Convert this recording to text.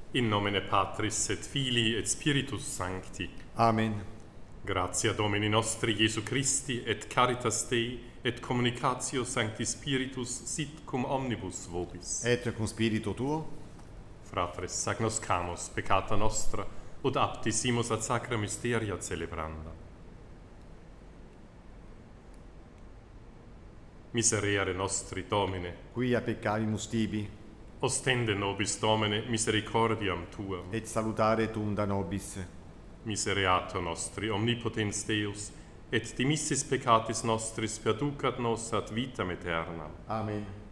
In nomine Patris et Filii et Spiritus Sancti. Amen. Gratia Domini nostri Iesu Christi et caritas Dei et communicatio Sancti Spiritus sit cum omnibus vobis. Et cum spiritu tuo, Fratres, agnoscamus peccata nostra, ut aptisimus ad sacra mysteria celebranda. Miserere nostri, Domine, quia peccavimus tibi, ostende nobis, Domine, misericordiam Tuam. et salutare tuum da nobis. Misereatur nostri, omnipotens Deus, et dimissis peccatis nostris perducat nos ad vitam aeternam. Amen.